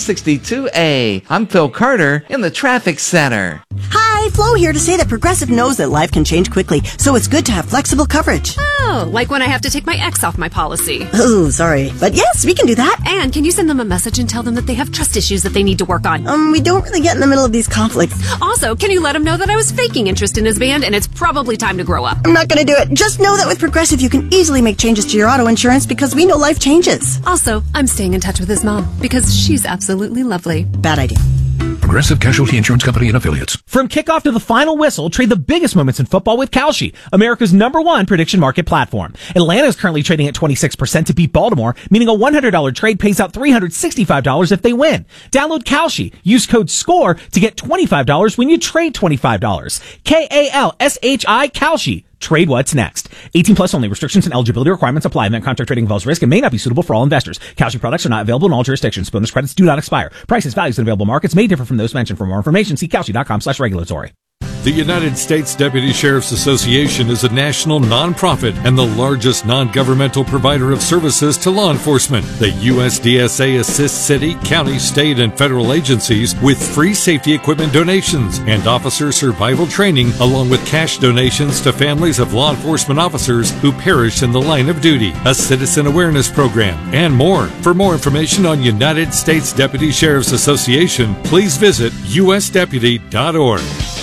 162A. I'm Phil Carter in the traffic center. Hi, Flo here to say that Progressive knows that life can change quickly, so it's good to have flexible coverage. Oh, like when I have to take my ex off my policy. Oh, sorry. But yes, we can do that. And can you send them a message and tell them that they have trust issues that they need to work on? We don't really get in the middle of these conflicts. Also, can you let them know that I was faking interest in his band and it's probably time to grow up? I'm not going to do it. Just know that with Progressive, you can easily make changes to your auto insurance because we know life changes. Also, I'm staying in touch with his mom because she's absolutely lovely. Bad idea. Progressive Casualty Insurance Company and Affiliates. From kickoff to the final whistle, trade the biggest moments in football with Kalshi, America's #1 prediction market platform. Atlanta is currently trading at 26% to beat Baltimore, meaning a $100 trade pays out $365 if they win. Download Kalshi. Use code SCORE to get $25 when you trade $25. KALSHI Kalshi. Trade what's next. 18 plus only. Restrictions and eligibility requirements apply. Event contract trading involves risk and may not be suitable for all investors. Kalshi products are not available in all jurisdictions. Bonus credits do not expire. Prices, values, and available markets may differ from those mentioned. For more information, see kalshi.com/regulatory. The United States Deputy Sheriff's Association is a national nonprofit and the largest non-governmental provider of services to law enforcement. The USDSA assists city, county, state, and federal agencies with free safety equipment donations and officer survival training, along with cash donations to families of law enforcement officers who perished in the line of duty, a citizen awareness program, and more. For more information on United States Deputy Sheriff's Association, please visit usdeputy.org.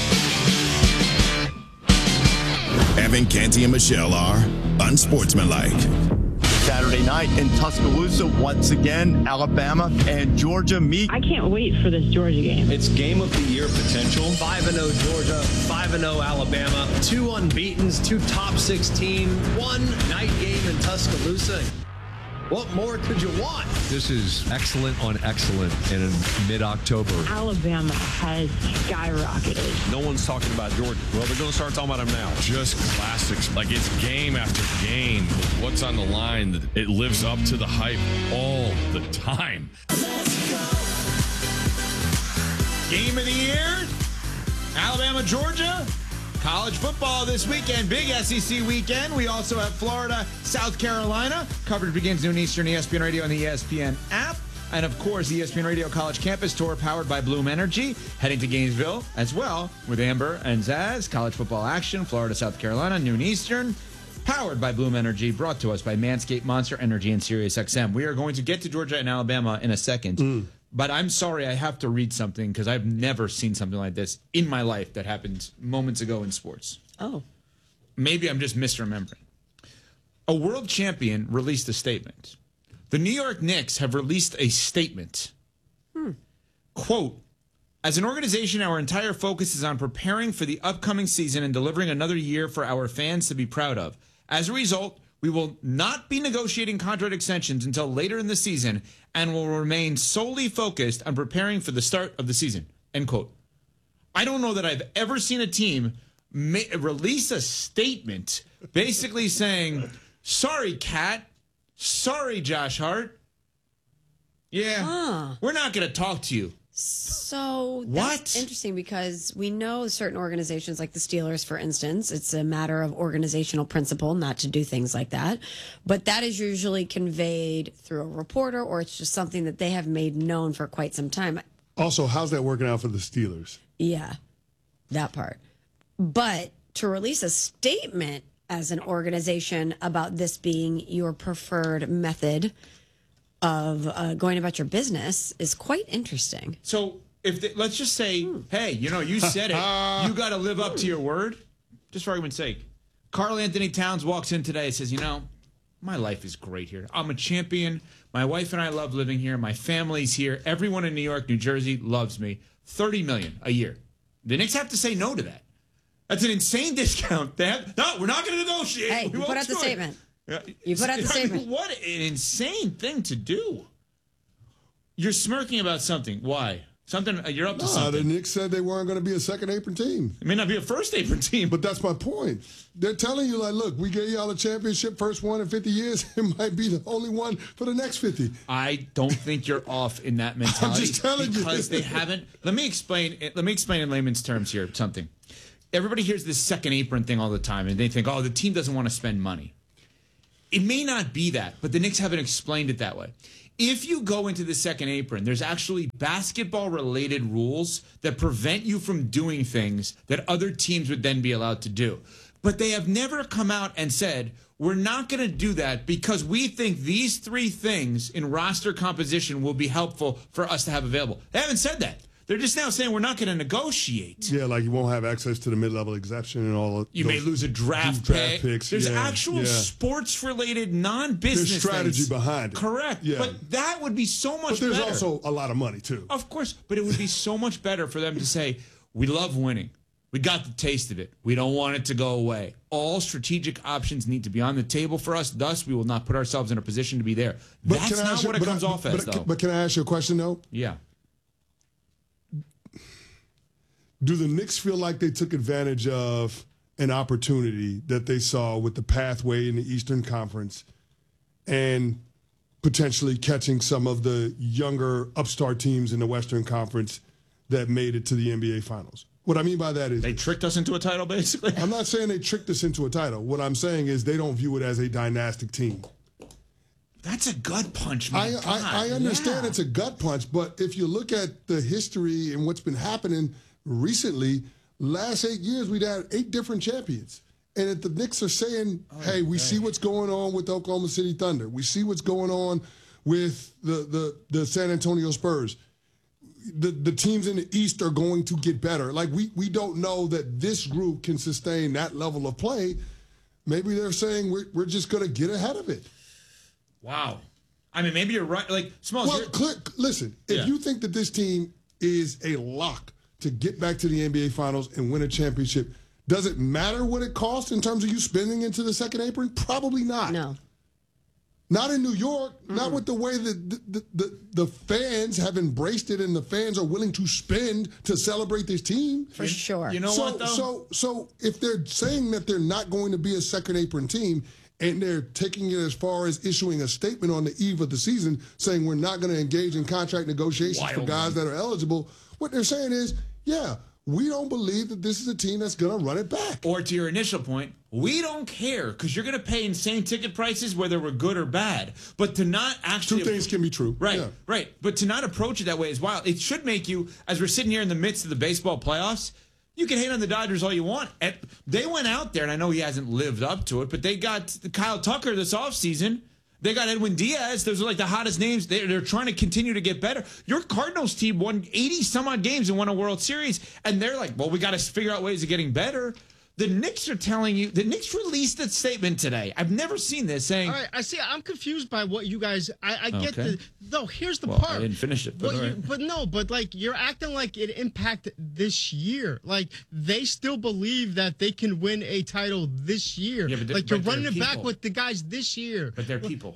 Evan, Canty, and Michelle are unsportsmanlike. Saturday night in Tuscaloosa, once again, Alabama and Georgia meet. I can't wait for this Georgia game. It's game of the year potential. 5-0 Georgia, 5-0 Alabama, 2 unbeatens, 2 top 16, 1 night game in Tuscaloosa. What more could you want? This is excellent on excellent in mid-October. Alabama has skyrocketed. No one's talking about Georgia. Well, they're going to start talking about them now. Just classics. Like, it's game after game. What's on the line? It lives up to the hype all the time. Game of the year, Alabama, Georgia. College football this weekend, big SEC weekend. We also have Florida, South Carolina. Coverage begins noon Eastern, ESPN Radio and the ESPN app. And, of course, the ESPN Radio College Campus Tour powered by Bloom Energy. Heading to Gainesville as well with Amber and Zaz. College football action, Florida, South Carolina, noon Eastern. Powered by Bloom Energy, brought to us by Manscaped, Monster Energy, and SiriusXM. We are going to get to Georgia and Alabama in a second. But I'm sorry, I have to read something because I've never seen something like this in my life that happened moments ago in sports. Oh. Maybe I'm just misremembering. A world champion released a statement. The New York Knicks have released a statement. Quote, as an organization, our entire focus is on preparing for the upcoming season and delivering another year for our fans to be proud of. As a result, we will not be negotiating contract extensions until later in the season and will remain solely focused on preparing for the start of the season. End quote. I don't know that I've ever seen a team release a statement basically saying, sorry, Cat. Sorry, Josh Hart. Yeah, we're not going to talk to you. So that's interesting because we know certain organizations like the Steelers, for instance, it's a matter of organizational principle not to do things like that. But that is usually conveyed through a reporter or it's just something that they have made known for quite some time. Also, how's that working out for the Steelers? Yeah, that part. But to release a statement as an organization about this being your preferred method of going about your business is quite interesting. So let's just say, hey, you said it. You got to live up to your word. Just for argument's sake. Karl Anthony Towns walks in today and says, my life is great here. I'm a champion. My wife and I love living here. My family's here. Everyone in New York, New Jersey loves me. $30 million a year. The Knicks have to say no to that. That's an insane discount. No, we're not going to negotiate. Hey, you put out the statement. You put out the statement. What an insane thing to do. You're smirking about something. Why? You're up to something. The Knicks said they weren't going to be a second apron team. It may not be a first apron team. But that's my point. They're telling you, look, we gave y'all a championship, first one in 50 years. It might be the only one for the next 50. I don't think you're off in that mentality. I'm just telling you. Because they haven't. Let me explain in layman's terms here something. Everybody hears this second apron thing all the time, and they think, the team doesn't want to spend money. it may not be that, but the Knicks haven't explained it that way. If you go into the second apron, there's actually basketball-related rules that prevent you from doing things that other teams would then be allowed to do. But they have never come out and said, we're not going to do that because we think these 3 things in roster composition will be helpful for us to have available. They haven't said that. They're just now saying we're not going to negotiate. Yeah, like you won't have access to the mid-level exception and all of You may lose a draft picks. There's actual sports-related, non-business There's strategy things. behind it. Correct. Yeah. But that would be so much better. But there's better. also a lot of money, too. Of course. But it would be so much better for them to say, we love winning. We got the taste of it. We don't want it to go away. All strategic options need to be on the table for us. Thus, we will not put ourselves in a position to be there. That's not what it comes off as, though. But can I ask you a question, though? Yeah. Do the Knicks feel like they took advantage of an opportunity that they saw with the pathway in the Eastern Conference and potentially catching some of the younger upstart teams in the Western Conference that made it to the NBA Finals? What I mean by that is they tricked us into a title, basically. I'm not saying they tricked us into a title. What I'm saying is they don't view it as a dynastic team. That's a gut punch, man. I understand it's a gut punch, but if you look at the history and what's been happening recently, last 8 years, we've had 8 different champions. And if the Knicks are saying, hey, we see what's going on with the Oklahoma City Thunder. We see what's going on with the San Antonio Spurs. The teams in the East are going to get better. Like, we don't know that this group can sustain that level of play. Maybe they're saying we're just going to get ahead of it. Wow. I mean, maybe you're right. Like, Smalls, well, listen, if you think that this team is a lock to get back to the NBA Finals and win a championship, does it matter what it costs in terms of you spending into the second apron? Probably not. No. Not in New York, not with the way that the fans have embraced it and the fans are willing to spend to celebrate this team. For sure. You know what, though? So if they're saying that they're not going to be a second apron team and they're taking it as far as issuing a statement on the eve of the season saying we're not going to engage in contract negotiations for guys that are eligible, what they're saying is, yeah, we don't believe that this is a team that's going to run it back. Or to your initial point, we don't care because you're going to pay insane ticket prices whether we're good or bad. But to not actually... Two things can be true. Right, right. But to not approach it that way is wild. It should make you, as we're sitting here in the midst of the baseball playoffs, you can hate on the Dodgers all you want. They went out there, and I know he hasn't lived up to it, but they got Kyle Tucker this offseason. They got Edwin Diaz. Those are like the hottest names. They're trying to continue to get better. Your Cardinals team won 80-some-odd games and won a World Series, and they're like, well, we got to figure out ways of getting better. The Knicks are telling you, the Knicks released a statement today. I've never seen this saying. All right, I see. I'm confused by what you guys. I get no. Here's the part. I didn't finish it, but like you're acting like it impacted this year. Like they still believe that they can win a title this year. Yeah, but you're running it back with the guys this year. But they're people.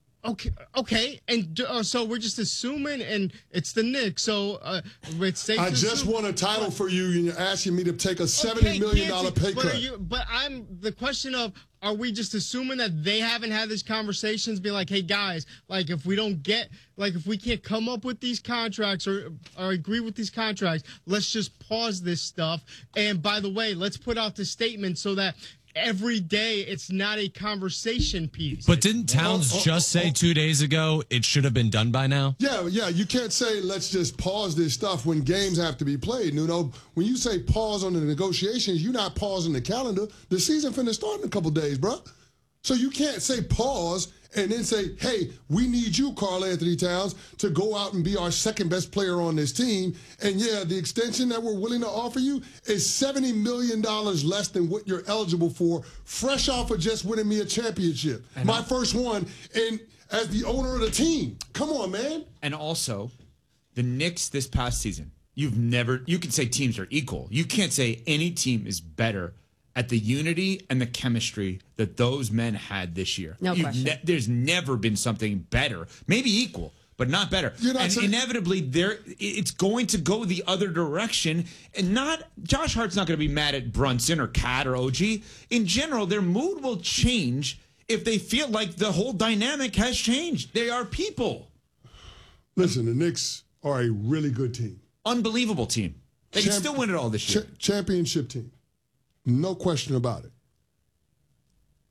Okay, and so we're just assuming, and it's the Knicks. So it's safe. I just won a title for you, and you're asking me to take a $70 million pay cut. But I'm the question of: are we just assuming that they haven't had these conversations? Be like, hey guys, like if we don't get, like if we can't come up with these contracts or agree with these contracts, let's just pause this stuff. And by the way, let's put out the statement so that every day it's not a conversation piece. But didn't Towns just say 2 days ago it should have been done by now? Yeah. You can't say let's just pause this stuff when games have to be played. You know, when you say pause on the negotiations, you're not pausing the calendar. The season finna start in a couple days, bro. So you can't say pause and then say, hey, we need you, Karl Anthony Towns, to go out and be our second best player on this team. And yeah, the extension that we're willing to offer you is $70 million less than what you're eligible for, fresh off of just winning me a championship. My first one, and as the owner of the team. Come on, man. And also, the Knicks this past season, you can say teams are equal. You can't say any team is better at the unity and the chemistry that those men had this year. No question. There's never been something better, maybe equal, but not better. And inevitably, it's going to go the other direction. And Josh Hart's not going to be mad at Brunson or Cat or OG. In general, their mood will change if they feel like the whole dynamic has changed. They are people. Listen, the Knicks are a really good team. Unbelievable team. They can still win it all this year. Championship team. No question about it.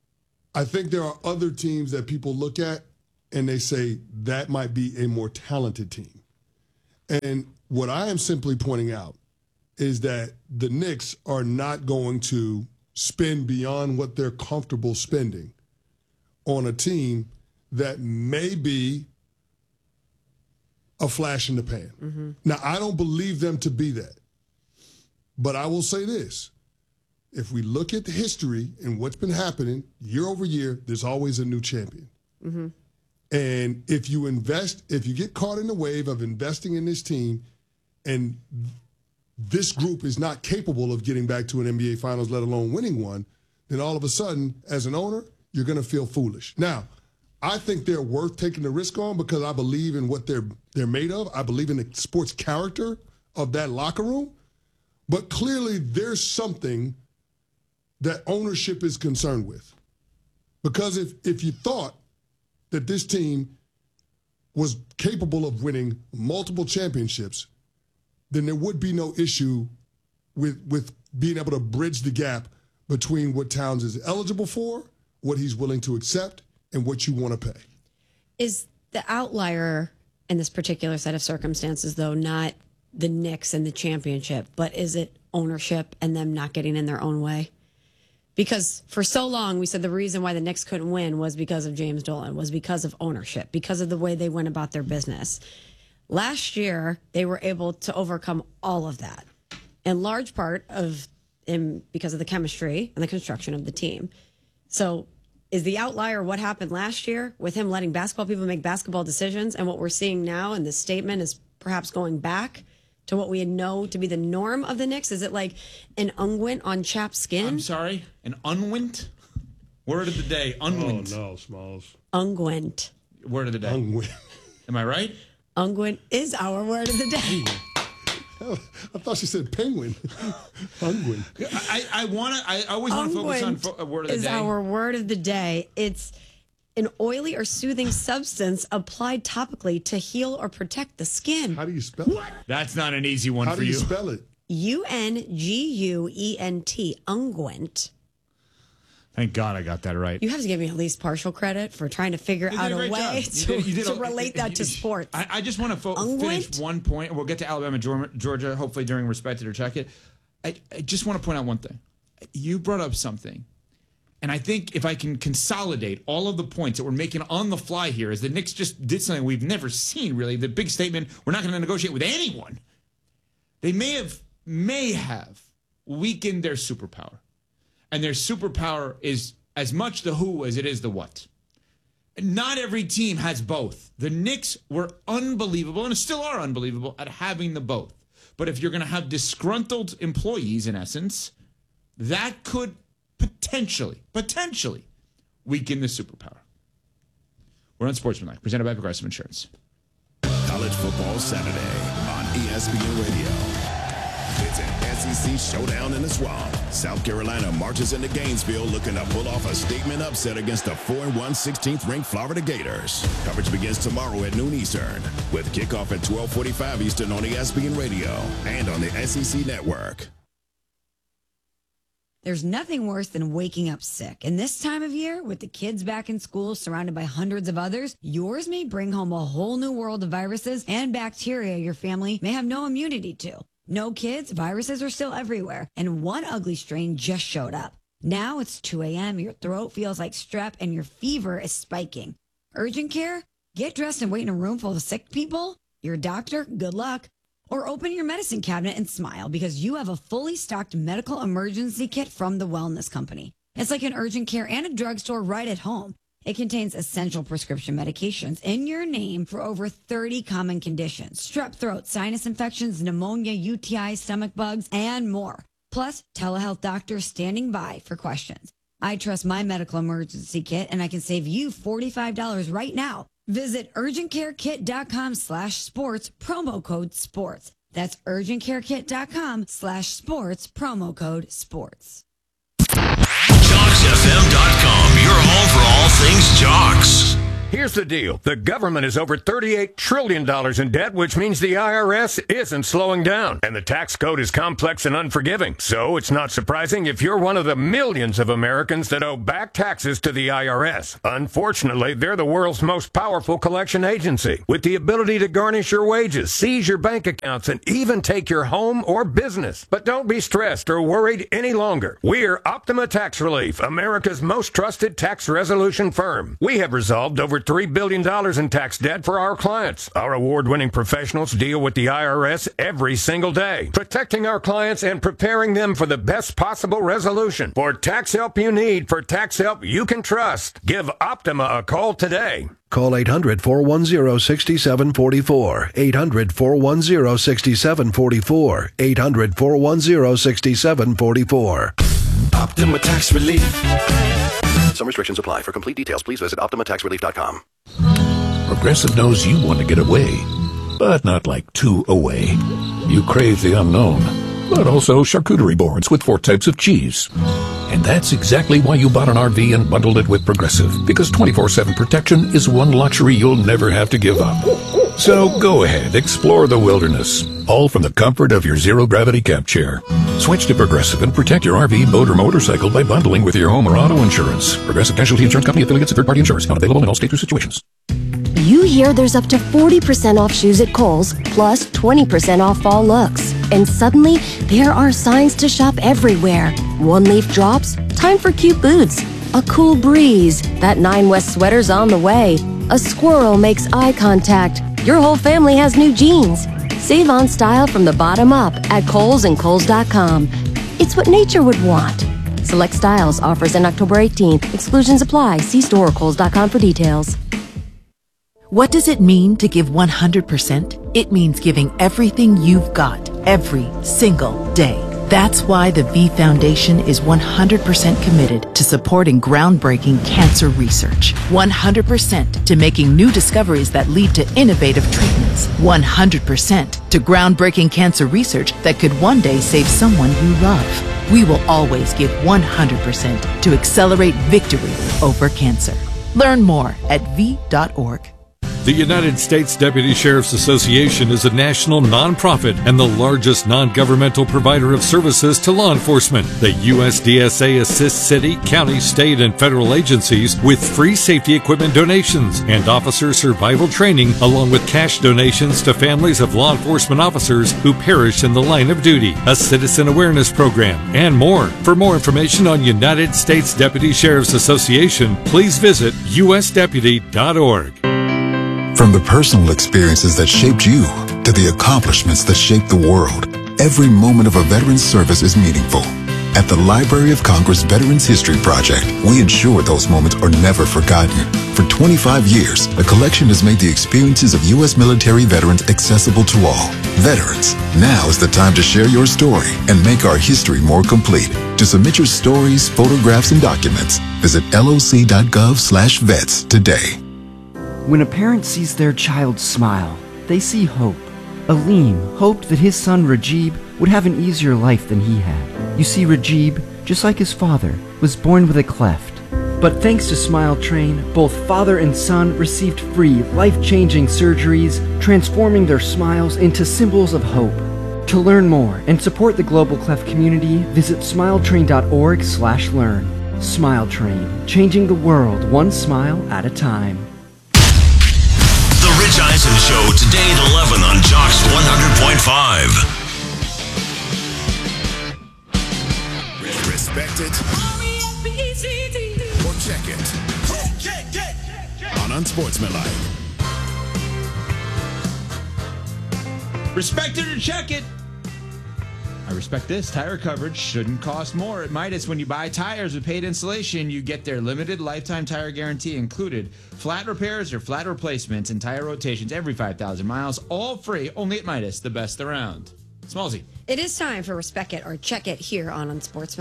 I think there are other teams that people look at and they say that might be a more talented team. And what I am simply pointing out is that the Knicks are not going to spend beyond what they're comfortable spending on a team that may be a flash in the pan. Mm-hmm. Now, I don't believe them to be that. But I will say this. If we look at the history and what's been happening year over year, there's always a new champion. Mm-hmm. And if you get caught in the wave of investing in this team and this group is not capable of getting back to an NBA Finals, let alone winning one, then all of a sudden, as an owner, you're going to feel foolish. Now, I think they're worth taking the risk on because I believe in what they're made of. I believe in the sports character of that locker room. But clearly, there's something that ownership is concerned with. Because if you thought that this team was capable of winning multiple championships, then there would be no issue with being able to bridge the gap between what Towns is eligible for, what he's willing to accept, and what you want to pay. Is the outlier in this particular set of circumstances, though, not the Knicks and the championship, but is it ownership and them not getting in their own way? Because for so long, we said the reason why the Knicks couldn't win was because of James Dolan, was because of ownership, because of the way they went about their business. Last year, they were able to overcome all of that, in large part because of the chemistry and the construction of the team. So is the outlier what happened last year with him letting basketball people make basketball decisions, and what we're seeing now in this statement is perhaps going back to what we know to be the norm of the Knicks? Is it like an unguent on chapped skin? I'm sorry? An unguent? Word of the day, unguent. Oh, no, Smalls. Unguent. Word of the day. Unguent. Am I right? Unguent is our word of the day. I thought she said penguin. Unguent. I always want to focus on word of the is day. Our word of the day. It's an oily or soothing substance applied topically to heal or protect the skin. How do you spell it? That's not an easy one How for do you. you spell it? Unguent. Unguent. Thank God I got that right. You have to give me at least partial credit for trying to figure out a way to relate that to sports. I just want to finish one point. We'll get to Alabama, Georgia, hopefully during Respect It or Check It. I just want to point out one thing. You brought up something, and I think if I can consolidate all of the points that we're making on the fly here, is the Knicks just did something we've never seen, really. The big statement, we're not going to negotiate with anyone. They may have weakened their superpower. And their superpower is as much the who as it is the what. Not every team has both. The Knicks were unbelievable, and still are unbelievable, at having the both. But if you're going to have disgruntled employees, in essence, that could potentially weaken the superpower. We're on Sportsmanlike, presented by Progressive Insurance. College Football Saturday on ESPN Radio. It's an SEC showdown in the swamp. South Carolina marches into Gainesville looking to pull off a statement upset against the 4-1 16th-ranked Florida Gators. Coverage begins tomorrow at noon Eastern, with kickoff at 12:45 Eastern on ESPN Radio and on the SEC Network. There's nothing worse than waking up sick. And this time of year, with the kids back in school surrounded by hundreds of others, yours may bring home a whole new world of viruses and bacteria your family may have no immunity to. No kids, viruses are still everywhere, and one ugly strain just showed up. Now it's 2 a.m., your throat feels like strep, and your fever is spiking. Urgent care? Get dressed and wait in a room full of sick people? Your doctor? Good luck. Or open your medicine cabinet and smile, because you have a fully stocked medical emergency kit from the Wellness Company. It's like an urgent care and a drugstore right at home. It contains essential prescription medications in your name for over 30 common conditions: strep throat, sinus infections, pneumonia, UTI, stomach bugs, and more. Plus, telehealth doctors standing by for questions. I trust my medical emergency kit, and I can save you $45 right now. Visit urgentcarekit.com/sports, promo code sports. That's urgentcarekit.com/sports, promo code sports. JocksFM.com, your home for all things Jocks. Here's the deal. The government is over $38 trillion in debt, which means the IRS isn't slowing down. And the tax code is complex and unforgiving. So it's not surprising if you're one of the millions of Americans that owe back taxes to the IRS. Unfortunately, they're the world's most powerful collection agency, with the ability to garnish your wages, seize your bank accounts, and even take your home or business. But don't be stressed or worried any longer. We're Optima Tax Relief, America's most trusted tax resolution firm. We have resolved over $3 billion in tax debt for our clients. Our award-winning professionals deal with the IRS every single day, protecting our clients and preparing them for the best possible resolution. For tax help you need, for tax help you can trust, give Optima a call today. Call 800-410-6744. 800-410-6744. 800-410-6744. Optima Tax Relief. Some restrictions apply. For complete details, please visit OptimaTaxRelief.com. Progressive knows you want to get away, but not like too away. You crave the unknown, but also charcuterie boards with 4 types of cheese. And that's exactly why you bought an RV and bundled it with Progressive, because 24/7 protection is one luxury you'll never have to give up. So go ahead, explore the wilderness, all from the comfort of your zero-gravity camp chair. Switch to Progressive and protect your RV, boat, or motorcycle by bundling with your home or auto insurance. Progressive Casualty Insurance Company, affiliates, and third-party insurers. Not available in all states or situations. You hear there's up to 40% off shoes at Kohl's, plus 20% off fall looks. And suddenly, there are signs to shop everywhere. One leaf drops, time for cute boots. A cool breeze, that 9 West sweater's on the way. A squirrel makes eye contact. Your whole family has new jeans. Save on style from the bottom up at Kohl's and Kohl's.com. It's what nature would want. Select styles, offers in October 18th. Exclusions apply. See store or Kohl's.com for details. What does it mean to give 100%? It means giving everything you've got every single day. That's why the V Foundation is 100% committed to supporting groundbreaking cancer research. 100% to making new discoveries that lead to innovative treatments. 100% to groundbreaking cancer research that could one day save someone you love. We will always give 100% to accelerate victory over cancer. Learn more at v.org. The United States Deputy Sheriff's Association is a national nonprofit and the largest non-governmental provider of services to law enforcement. The USDSA assists city, county, state, and federal agencies with free safety equipment donations and officer survival training, along with cash donations to families of law enforcement officers who perish in the line of duty, a citizen awareness program, and more. For more information on United States Deputy Sheriff's Association, please visit usdeputy.org. From the personal experiences that shaped you to the accomplishments that shaped the world, every moment of a veteran's service is meaningful. At the Library of Congress Veterans History Project, we ensure those moments are never forgotten. For 25 years, the collection has made the experiences of U.S. military veterans accessible to all. Veterans, now is the time to share your story and make our history more complete. To submit your stories, photographs, and documents, visit loc.gov/vets today. When a parent sees their child smile, they see hope. Aleem hoped that his son Rajib would have an easier life than he had. You see, Rajib, just like his father, was born with a cleft. But thanks to Smile Train, both father and son received free, life-changing surgeries, transforming their smiles into symbols of hope. To learn more and support the Global Cleft community, visit smiletrain.org/learn. Smile Train, changing the world one smile at a time. The Rich Eisen Show, today at 11 on Jocks 100.5. Respect it or check it on Unsportsmanlike. Respect it or check it. I respect this. Tire coverage shouldn't cost more at Midas. When you buy tires with paid installation, you get their limited lifetime tire guarantee included. Flat repairs or flat replacements and tire rotations every 5,000 miles, all free, only at Midas, the best around. Smallsy. It is time for Respect It or Check It here on Unsportsmanlike.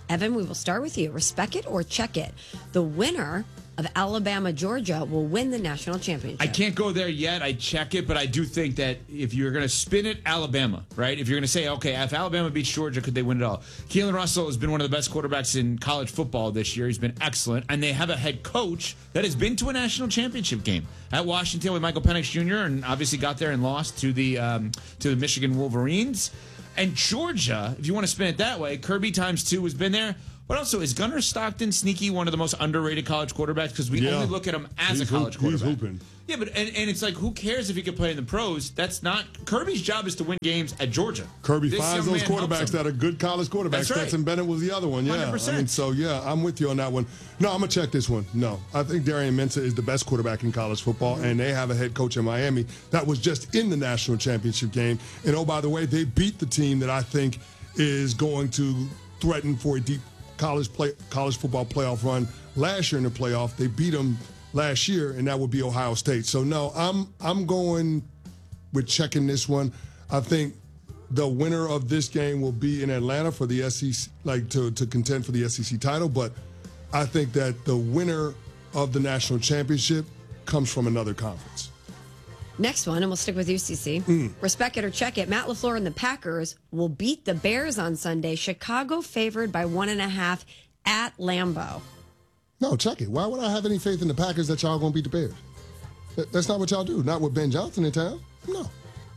Evan, we will start with you. Respect it or check it. The winner of Alabama, Georgia will win the national championship. I can't go there yet. I check it, but I do think that if you're going to spin it, Alabama, right? If you're going to say, okay, if Alabama beats Georgia, could they win it all? Keelan Russell has been one of the best quarterbacks in college football this year. He's been excellent. And they have a head coach that has been to a national championship game at Washington with Michael Penix Jr. and obviously got there and lost to the Michigan Wolverines. And Georgia, if you want to spin it that way, Kirby ×2 has been there. But also, is Gunnar Stockton sneaky one of the most underrated college quarterbacks? Because we only look at him as a college quarterback. He's hooping. Yeah, but and it's like, who cares if he could play in the pros? That's not Kirby's job is to win games at Georgia. Kirby This finds young those man helps quarterbacks him. that are good college quarterbacks. That's right. Stetson Bennett was the other one. Yeah, 100%. I mean, so yeah, I'm with you on that one. No, I'm gonna check this one. No, I think Darian Mensah is the best quarterback in college football, and they have a head coach in Miami that was just in the national championship game. And oh, by the way, they beat the team that I think is going to threaten for a deep college football playoff run last year in the playoff. They beat them last year, and that would be Ohio State. So no, I'm going with checking this one. I think the winner of this game will be in Atlanta for the SEC, like to contend for the SEC title. But I think that the winner of the national championship comes from another conference. Next one, and we'll stick with you, CC. Respect it or check it. Matt LaFleur and the Packers will beat the Bears on Sunday. Chicago favored by 1.5 at Lambeau. No, check it. Why would I have any faith in the Packers that y'all going to beat the Bears? That's not what y'all do. Not with Ben Johnson in town. No.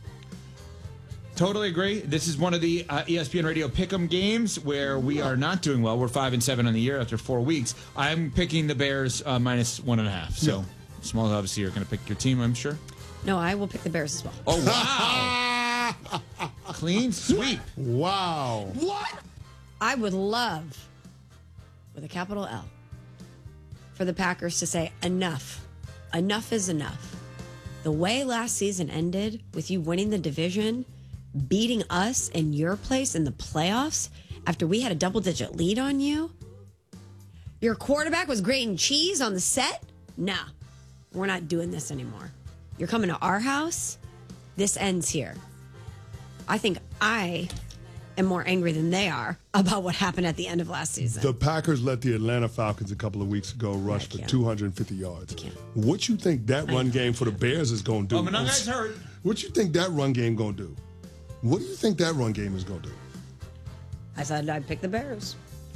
Totally agree. This is one of the ESPN Radio Pick'em games where we are not doing well. We're 5-7 on the year after 4 weeks. I'm picking the Bears minus 1.5. So, Small, obviously, you're going to pick your team, I'm sure. No, I will pick the Bears as well. Oh, wow. Clean sweep. Wow. What? I would love, with a capital L, for the Packers to say, enough. Enough is enough. The way last season ended with you winning the division, beating us in your place in the playoffs after we had a double-digit lead on you, your quarterback was grating cheese on the set? Nah, we're not doing this anymore. You're coming to our house. This ends here. I think I am more angry than they are about what happened at the end of last season. The Packers let the Atlanta Falcons a couple of weeks ago rush for 250 yards. What you think that run game for the Bears is going to do? Oh, Monoguy's hurt. What you think that run game going to do? What do you think that run game is going to do? I said I'd pick the Bears.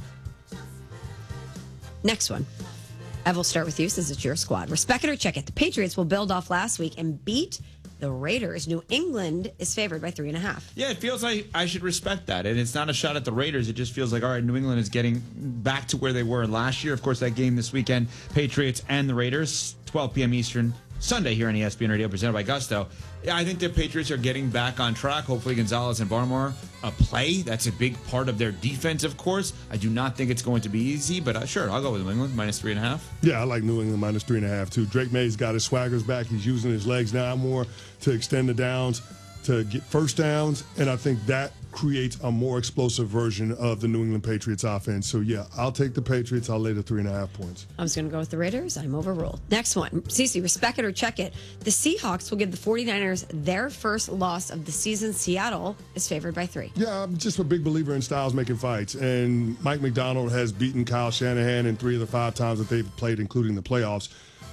Next one. Ev, will start with you since it's your squad. Respect it or check it. The Patriots will build off last week and beat the Raiders. New England is favored by 3.5. Yeah, it feels like I should respect that. And it's not a shot at the Raiders. It just feels like, all right, New England is getting back to where they were last year. Of course, that game this weekend, Patriots and the Raiders, 12 p.m. Eastern, Sunday here on ESPN Radio, presented by Gusto. Yeah, I think the Patriots are getting back on track. Hopefully Gonzalez and Barmore play. That's a big part of their defense, of course. I do not think it's going to be easy, but sure, I'll go with New England, minus 3.5. Yeah, I like New England minus 3.5, too. Drake May's got his swaggers back. He's using his legs now more to extend the downs, to get first downs, and I think that creates a more explosive version of the New England Patriots offense. So, yeah, I'll take the Patriots. I'll lay the 3.5 points. I was going to go with the Raiders. I'm overruled. Next one. Cece, respect it or check it. The Seahawks will give the 49ers their first loss of the season. Seattle is favored by 3. Yeah, I'm just a big believer in styles making fights. And Mike McDonald has beaten Kyle Shanahan in 3 of the 5 times that they've played, including the playoffs.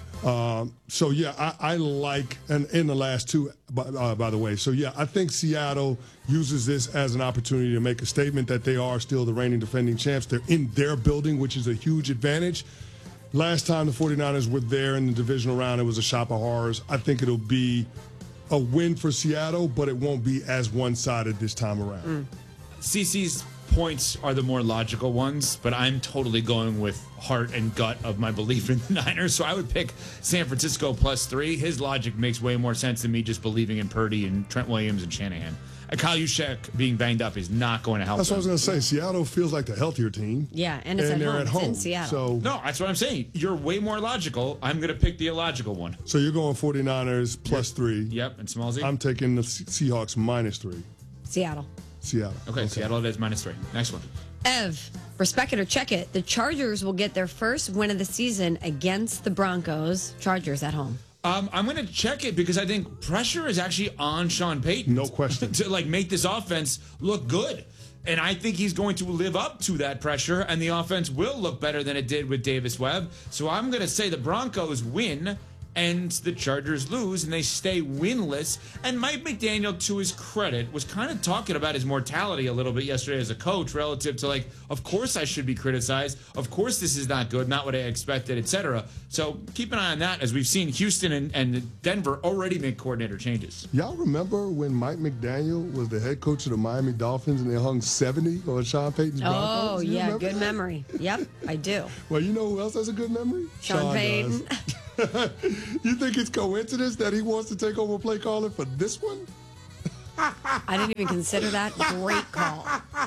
So, yeah, I like, and in the last 2, by the way. So, yeah, I think Seattle uses this as an opportunity to make a statement that they are still the reigning defending champs. They're in their building, which is a huge advantage. Last time the 49ers were there in the divisional round, it was a shop of horrors. I think it'll be a win for Seattle, but it won't be as one-sided this time around. CC's points are the more logical ones, but I'm totally going with heart and gut of my belief in the Niners. So I would pick San Francisco plus 3. His logic makes way more sense than me just believing in Purdy and Trent Williams and Shanahan. And Kyle Juszczyk being banged up is not going to help. That's what I was going to say. Seattle feels like the healthier team. Yeah, and it's they're at home. home. It's in Seattle. So, no, that's what I'm saying. You're way more logical. I'm going to pick the illogical one. So you're going 49ers plus 3. Yep, and Smallsy? I'm taking the Seahawks minus 3. Seattle. Okay, Seattle it is minus 3. Next one. Ev, respect it or check it. The Chargers will get their first win of the season against the Broncos. Chargers at home. I'm going to check it because I think pressure is actually on Sean Payton. No question. To make this offense look good. And I think he's going to live up to that pressure, and the offense will look better than it did with Davis Webb. So I'm going to say the Broncos win and the Chargers lose, and they stay winless. And Mike McDaniel, to his credit, was kind of talking about his mortality a little bit yesterday as a coach relative to, of course I should be criticized. Of course this is not good, not what I expected, etc. So keep an eye on that, as we've seen Houston and Denver already make coordinator changes. Y'all remember when Mike McDaniel was the head coach of the Miami Dolphins and they hung 70 on Sean Payton's Broncos? Oh, yeah, good that? memory. Yep, I do. Well, you know who else has a good memory? Sean Payton. You think it's coincidence that he wants to take over play calling for this one? I didn't even consider that. Great call.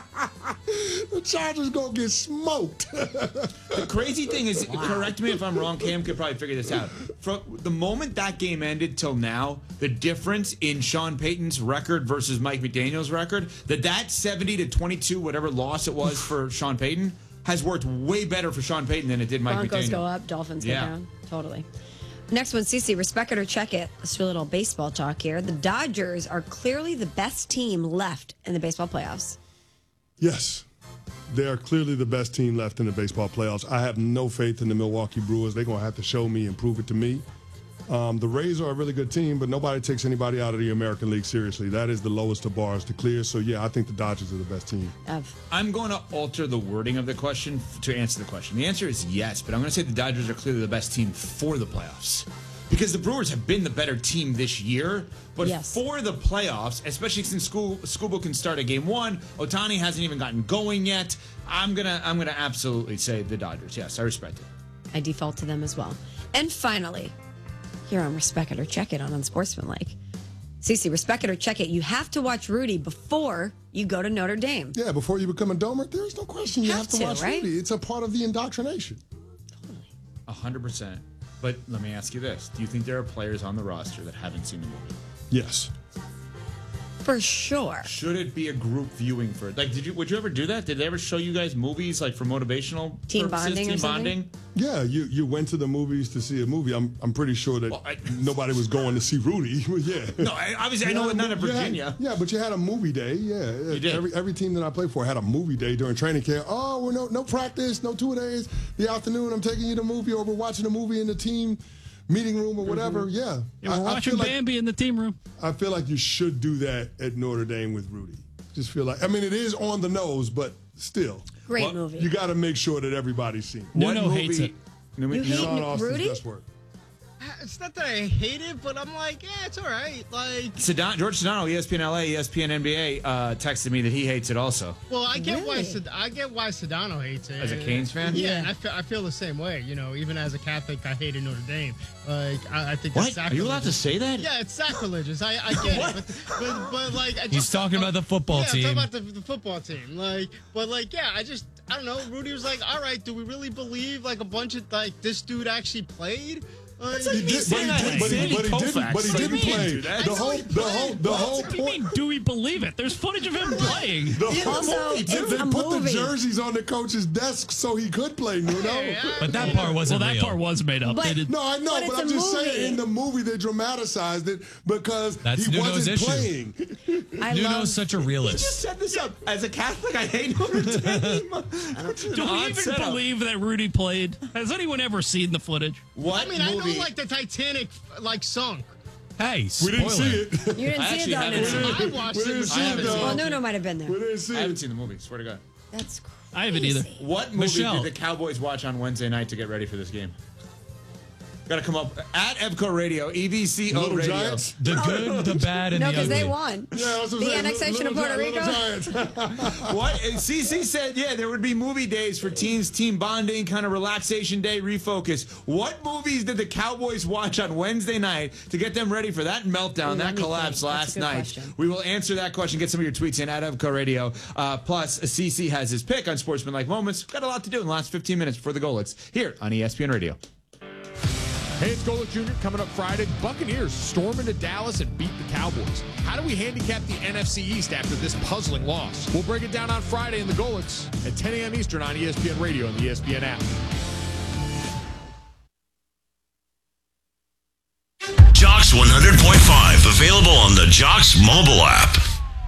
The Chargers gonna get smoked. The crazy thing is, correct me if I'm wrong, Cam could probably figure this out. From the moment that game ended till now, the difference in Sean Payton's record versus Mike McDaniel's record, that 70-22, whatever loss it was for Sean Payton, has worked way better for Sean Payton than it did Mike Broncos McDaniel. go up, Dolphins go down. Totally. Next one, Cece, respect it or check it. Let's do a little baseball talk here. The Dodgers are clearly the best team left in the baseball playoffs. Yes, they are clearly the best team left in the baseball playoffs. I have no faith in the Milwaukee Brewers. They're going to have to show me and prove it to me. The Rays are a really good team, but nobody takes anybody out of the American League seriously. That is the lowest of bars to clear. So, yeah, I think the Dodgers are the best team. I'm going to alter the wording of the question to answer the question. The answer is yes, but I'm going to say the Dodgers are clearly the best team for the playoffs. Because the Brewers have been the better team this year, but for the playoffs, especially since Scoobo can start at game one, Ohtani hasn't even gotten going yet. I'm gonna absolutely say the Dodgers. Yes, I respect it. I default to them as well. And finally, here on Respect It or Check It on Unsportsmanlike. Cece, respect it or check it. You have to watch Rudy before you go to Notre Dame. Yeah, before you become a Domer, there's no question you have to watch right? Rudy. It's a part of the indoctrination. 100%. But let me ask you this. Do you think there are players on the roster that haven't seen the movie? Yes. For sure. Should it be a group viewing for it? Would you ever do that? Did they ever show you guys movies for motivational team purposes, bonding? Team bonding? Yeah, you went to the movies to see a movie. I'm pretty sure that nobody was going to see Rudy. Yeah. No, obviously I know it's not in Virginia. But you had a movie day. Yeah, you did. Every team that I played for had a movie day during training camp. Oh, well, no practice, no 2 days. The afternoon, I'm taking you to the movie, or we're watching a movie in the team meeting room or whatever. Yeah, we're watching Bambi in the team room. I feel like you should do that at Notre Dame with Rudy. Just feel like, it is on the nose, but still. Great movie. You got to make sure that everybody's seen it. Nuno hates it. You hate Rudy? Best work. It's not that I hate it, but I'm like, yeah, it's all right. George Sedano, ESPN LA, ESPN NBA, texted me that he hates it also. Well, I get why Sedano hates it. As a Canes fan? Yeah, and I feel the same way. Even as a Catholic, I hated Notre Dame. I think that's sacrilegious. Are you allowed to say that? Yeah, it's sacrilegious. I get it, but he's talking about the football team. Yeah, I'm talking about the football team. I don't know. Rudy was like, all right, do we really believe a bunch of this dude actually played? But he didn't play. The whole point. What do you mean, do we believe it? There's footage of him playing. They put the jerseys on the coach's desk so he could play, Nuno. But that part wasn't real. That part was made up. No, I know, but I'm just saying, in the movie they dramatized it because he wasn't playing. Nuno's such a realist. You just set this up. As a Catholic, I hate Notre Dame. Do we even believe that Rudy played? Has anyone ever seen the footage? What movie? I know the Titanic sunk. Hey, we didn't see it. You didn't see it, though. I watched it. Well, Nuno might have been there. We didn't see I haven't seen the movie, swear to God. That's crazy. I haven't either. What movie did the Cowboys watch on Wednesday night to get ready for this game? Got to come up at EBCO Radio, EBCO Little Radio. Giants? The good, the bad, and the ugly. No, because they won. Yeah, that's what the I'm saying. annexation of Puerto Rico. What? CC said, there would be movie days for teams, team bonding, kind of relaxation day, refocus. What movies did the Cowboys watch on Wednesday night to get them ready for that meltdown, that collapse last night? Question. We will answer that question. Get some of your tweets in at EBCO Radio. Plus, CC has his pick on Sportsmanlike Moments. Got a lot to do in the last 15 minutes before the Goalies here on ESPN Radio. Hey, it's Golick Jr. coming up Friday. Buccaneers storm into Dallas and beat the Cowboys. How do we handicap the NFC East after this puzzling loss? We'll break it down on Friday in the Golicks at 10 a.m. Eastern on ESPN Radio and the ESPN app. Jocks 100.5, available on the Jocks mobile app.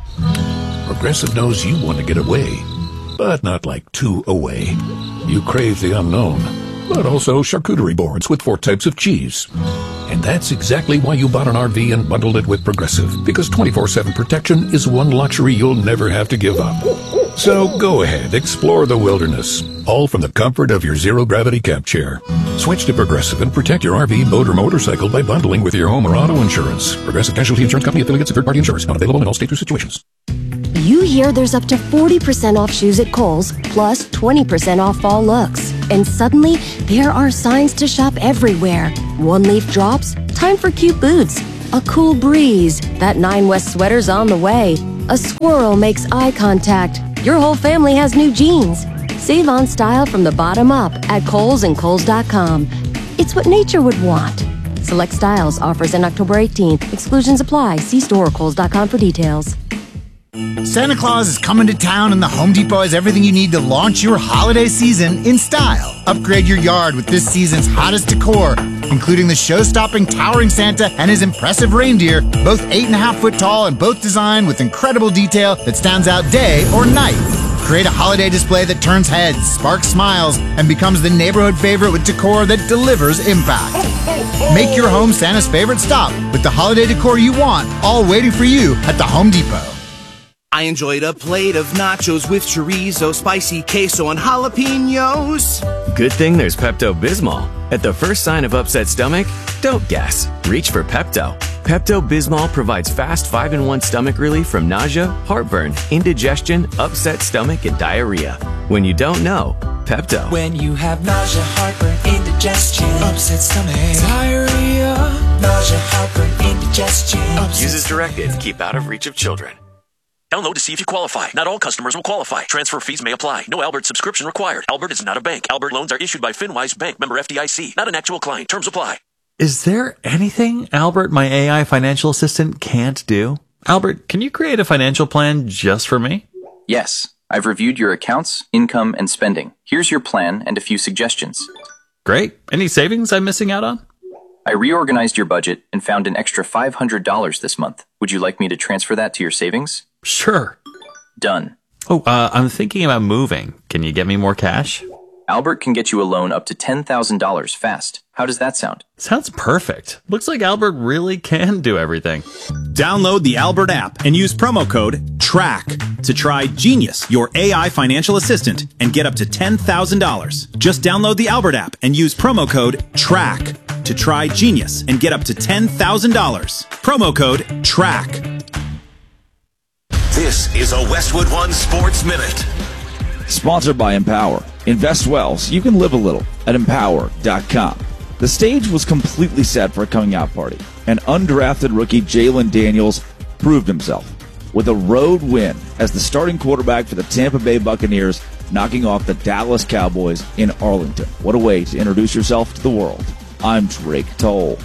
Progressive knows you want to get away, but not like 2 away. You crave the unknown, but also charcuterie boards with 4 types of cheese. And that's exactly why you bought an RV and bundled it with Progressive, because 24/7 protection is one luxury you'll never have to give up. So go ahead, explore the wilderness, all from the comfort of your zero-gravity camp chair. Switch to Progressive and protect your RV, boat, or motorcycle by bundling with your home or auto insurance. Progressive Casualty Insurance Company affiliates and third-party insurers. Not available in all states or situations. You hear there's up to 40% off shoes at Kohl's, plus 20% off fall looks. And suddenly, there are signs to shop everywhere. One-leaf drops, time for cute boots. A cool breeze, that 9 West sweater's on the way. A squirrel makes eye contact. Your whole family has new jeans. Save on style from the bottom up at Kohl's and Kohl's.com. It's what nature would want. Select styles, offers in October 18th. Exclusions apply. See store or Kohl's.com for details. Santa Claus is coming to town, and the Home Depot has everything you need to launch your holiday season in style. Upgrade your yard with this season's hottest decor, including the show-stopping towering Santa and his impressive reindeer, both 8.5 foot tall and both designed with incredible detail that stands out day or night. Create a holiday display that turns heads, sparks smiles, and becomes the neighborhood favorite with decor that delivers impact. Make your home Santa's favorite stop with the holiday decor you want, all waiting for you at the Home Depot. I enjoyed a plate of nachos with chorizo, spicy queso, and jalapenos. Good thing there's Pepto-Bismol. At the first sign of upset stomach, don't guess. Reach for Pepto. Pepto-Bismol provides fast 5-in-1 stomach relief from nausea, heartburn, indigestion, upset stomach, and diarrhea. When you don't know, Pepto. When you have nausea, heartburn, indigestion, upset stomach, diarrhea, nausea, heartburn, indigestion. Use as directed. Keep out of reach of children. Download to see if you qualify. Not all customers will qualify. Transfer fees may apply. No Albert subscription required. Albert is not a bank. Albert loans are issued by FinWise Bank, member FDIC. Not an actual client. Terms apply. Is there anything Albert, my AI financial assistant, can't do? Albert, can you create a financial plan just for me? Yes. I've reviewed your accounts, income, and spending. Here's your plan and a few suggestions. Great. Any savings I'm missing out on? I reorganized your budget and found an extra $500 this month. Would you like me to transfer that to your savings? Sure. Done. Oh, I'm thinking about moving. Can you get me more cash? Albert can get you a loan up to $10,000 fast. How does that sound? Sounds perfect. Looks like Albert really can do everything. Download the Albert app and use promo code TRACK to try Genius, your AI financial assistant, and get up to $10,000. Just download the Albert app and use promo code TRACK to try Genius and get up to $10,000. Promo code TRACK. This is a Westwood One Sports Minute. Sponsored by Empower. Invest well so you can live a little at Empower.com. The stage was completely set for a coming out party, and undrafted rookie Jalen Daniels proved himself with a road win as the starting quarterback for the Tampa Bay Buccaneers, knocking off the Dallas Cowboys in Arlington. What a way to introduce yourself to the world. I'm Drake Toll.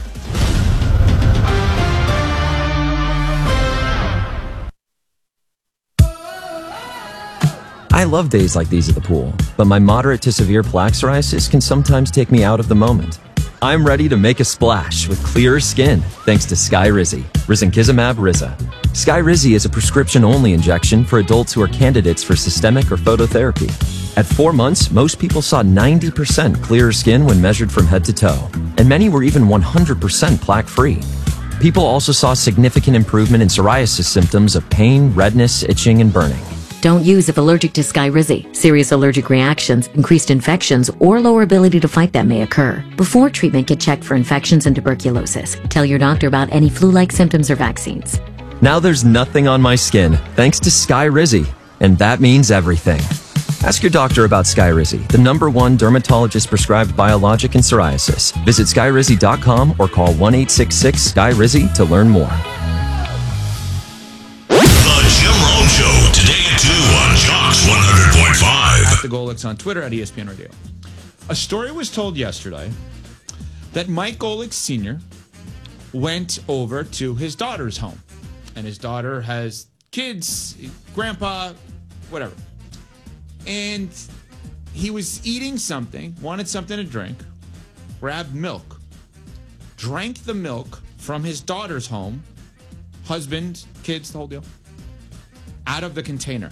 I love days like these at the pool, but my moderate to severe plaque psoriasis can sometimes take me out of the moment. I'm ready to make a splash with clearer skin thanks to Skyrizi, risankizumab Riza. Skyrizi is a prescription-only injection for adults who are candidates for systemic or phototherapy. At 4 months, most people saw 90% clearer skin when measured from head to toe, and many were even 100% plaque-free. People also saw significant improvement in psoriasis symptoms of pain, redness, itching, and burning. Don't use if allergic to Skyrizi. Serious allergic reactions, increased infections, or lower ability to fight them may occur. Before treatment, get checked for infections and tuberculosis. Tell your doctor about any flu-like symptoms or vaccines. Now there's nothing on my skin thanks to Skyrizi, and that means everything. Ask your doctor about Skyrizi, the #1 dermatologist-prescribed biologic in psoriasis. Visit Skyrizi.com or call 1-866-SKYRIZI to learn more. Show today at 2 on Jocks 100.5. At the Golics on Twitter, at ESPN Radio. A story was told yesterday that Mike Golick Sr. went over to his daughter's home. And his daughter has kids, grandpa, whatever. And he was eating something, wanted something to drink, grabbed milk, drank the milk, from his daughter's home, husband, kids, the whole deal, out of the container.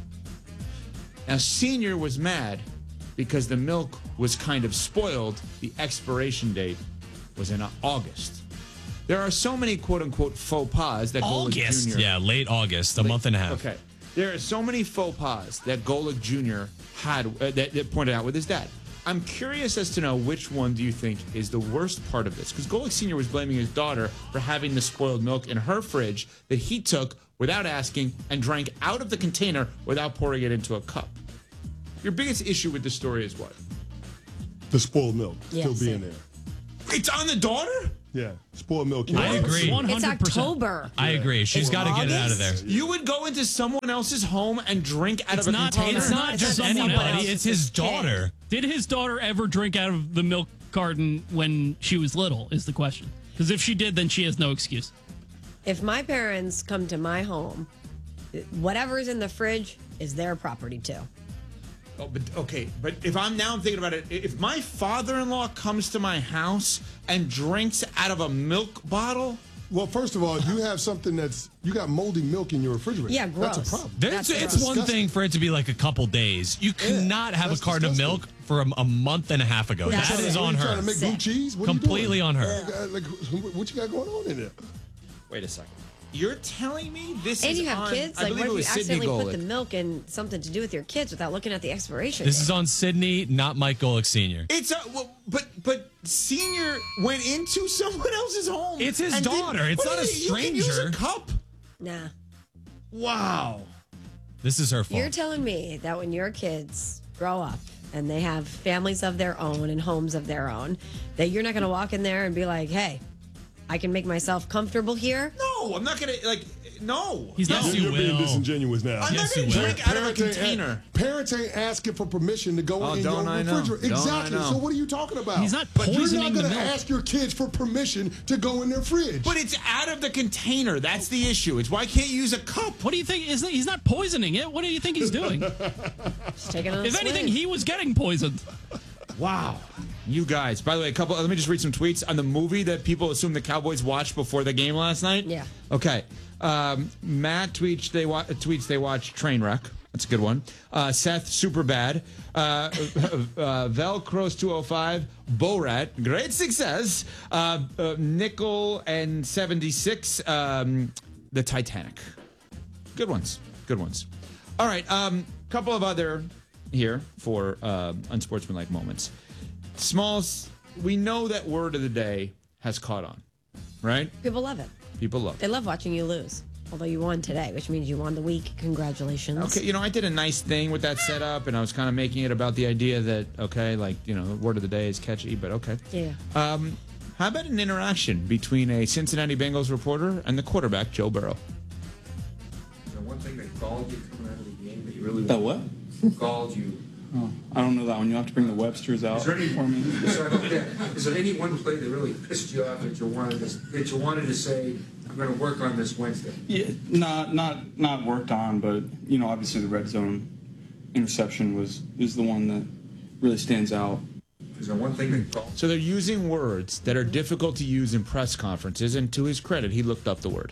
Now, Senior was mad because the milk was kind of spoiled. The expiration date was in August. There are so many quote-unquote faux pas that Golic Jr. Yeah, late August, a month and a half. Okay. There are so many faux pas that Golic Jr. had that pointed out with his dad. I'm curious as to know which one do you think is the worst part of this? Because Golic Sr. was blaming his daughter for having the spoiled milk in her fridge that he took without asking and drank out of the container without pouring it into a cup. Your biggest issue with the story is what? The spoiled milk still being there. It's on the daughter? Yeah, spoiled milk. I agree. 100%. It's October. I agree. She's got to get it out of there. You would go into someone else's home and drink out of a container? It's not just anybody. It's his daughter. Did his daughter ever drink out of the milk carton when she was little, is the question. Because if she did, then she has no excuse. If my parents come to my home, whatever's in the fridge is their property too. Oh, but okay, but if I'm thinking about it, if my father-in-law comes to my house and drinks out of a milk bottle, well, first of all, you have something you got moldy milk in your refrigerator. Yeah, gross. That's a problem. It's one thing for it to be like a couple days. You cannot have a carton of milk from a month and a half ago. That is on her. Trying to make blue cheese? What Completely on her. What you got going on in there? Wait a second. You're telling me this and is you have on, kids? I Like, what believe if it you was Sydney accidentally put Golic. the milk in something to do with your kids without looking at the expiration This date? is on Sydney, not Mike Golic Sr. It's but Senior went into someone else's home. It's his daughter. It's not a You can use a stranger. cup. Nah. Wow. This is her fault. You're telling me that when your kids grow up and they have families of their own and homes of their own, that you're not going to walk in there and be like, hey, I can make myself comfortable here? No, I'm not going to, no. You're being disingenuous now. I'm not going to drink out of a container. Parents ain't asking for permission to go in your don't I know? refrigerator. Don't I Exactly. know? So what are you talking about? He's not But you're poisoning not the going to milk. ask your kids for permission to go in their fridge. But it's out of the container. That's the issue. It's why I can't use a cup. What do you think? He's not poisoning it. What do you think he's doing? Just taking it on a If anything, swing. he was getting poisoned. Wow. You guys, by the way, let me just read some tweets on the movie that people assume the Cowboys watched before the game last night. Yeah. Okay. Matt tweets they watch Trainwreck. That's a good one. Seth, super bad. Velcros 205, Borat, great success. Nickel and 76, the Titanic. Good ones. Good ones. All right. Couple of other here for unsportsmanlike moments. Smalls, we know that word of the day has caught on, right? People love it. People love it. They love watching you lose. Although you won today, which means you won the week. Congratulations. Okay, I did a nice thing with that setup, and I was kind of making it about the idea that, the word of the day is catchy, but okay. Yeah. How about an interaction between a Cincinnati Bengals reporter and the quarterback, Joe Burrow? One thing that galled you coming out of the game that you really That what? galled you. Oh, I don't know that one. You'll have to bring the Websters out for me. Is there any one play that really pissed you off that you wanted to say, I'm going to work on this Wednesday? Yeah, not worked on, but obviously the red zone interception is the one that really stands out. Is there one thing that So they're using words that are difficult to use in press conferences, and to his credit, he looked up the word.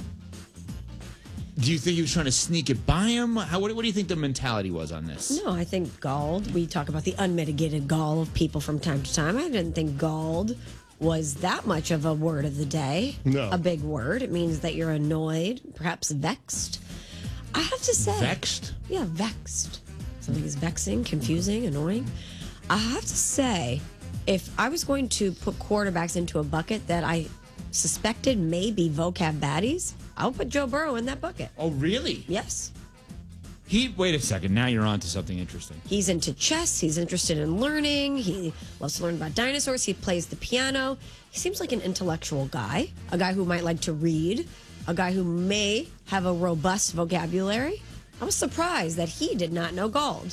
Do you think he was trying to sneak it by him? What do you think the mentality was on this? No, I think galled. We talk about the unmitigated gall of people from time to time. I didn't think galled was that much of a word of the day. No. A big word. It means that you're annoyed, perhaps vexed. I have to say. Vexed? Yeah, vexed. Something is vexing, confusing, annoying. I have to say, if I was going to put quarterbacks into a bucket that I suspected may be vocab baddies, I would put Joe Burrow in that bucket. Oh, really? Yes. Wait a second. Now you're on to something interesting. He's into chess. He's interested in learning. He loves to learn about dinosaurs. He plays the piano. He seems like an intellectual guy, a guy who might like to read, a guy who may have a robust vocabulary. I was surprised that he did not know Gald.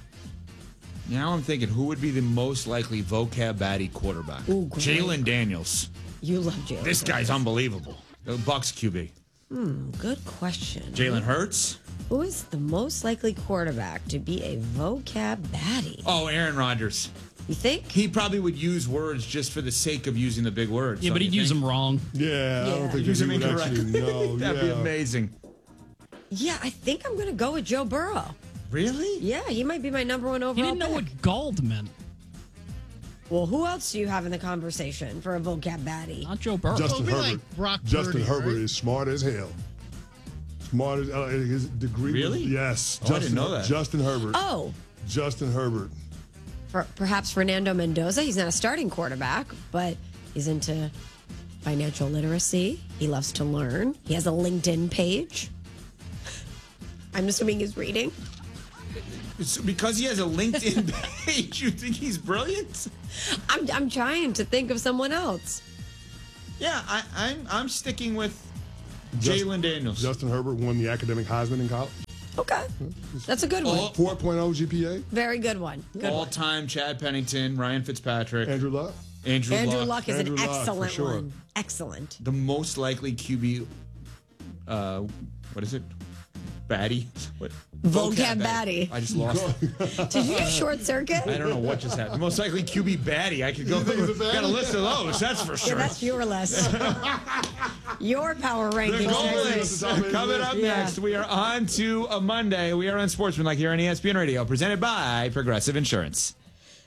Now I'm thinking, who would be the most likely vocab baddie quarterback? Ooh, great. Jalen Daniels. You love Jalen. This guy's unbelievable. The Bucks QB. Good question. Jalen Hurts. Who is the most likely quarterback to be a vocab baddie? Oh, Aaron Rodgers. You think? He probably would use words just for the sake of using the big words. Yeah, but he'd use them wrong. Yeah, I don't think he would actually know. That'd be amazing. Yeah, I think I'm going to go with Joe Burrow. Really? Yeah, he might be my number one overall He didn't know pick. what gald meant. Well, who else do you have in the conversation for a vocab baddie? Not Joe Burrow. Justin Herbert. like Brock Justin Purdy, Herbert right? is smart as hell. Smart as his degree. Really? Yes. Oh, I didn't know that. Justin Herbert. Oh, Justin Herbert. perhaps Fernando Mendoza. He's not a starting quarterback, but he's into financial literacy. He loves to learn. He has a LinkedIn page. I'm assuming he's reading. It's because he has a LinkedIn page, you think he's brilliant? I'm trying to think of someone else. Yeah, I'm sticking with Jalen Daniels. Justin Herbert won the academic Heisman in college. Okay. That's a good one. 4.0 GPA. Very good one. Good one. All-time Chad Pennington, Ryan Fitzpatrick. Andrew Luck. Andrew Luck is Andrew an Luck, excellent for sure. one. Excellent. The most likely QB, what is it? Baddie? What? Vocab baddie. I just lost it. Did you just short circuit? I don't know what just happened. The most likely QB baddie. I could go. Got a list of those. That's for sure. Yeah, that's your list. Your power rankings. Coming up next, we are on to a Monday. We are on Sportsmanlike here on ESPN Radio, presented by Progressive Insurance.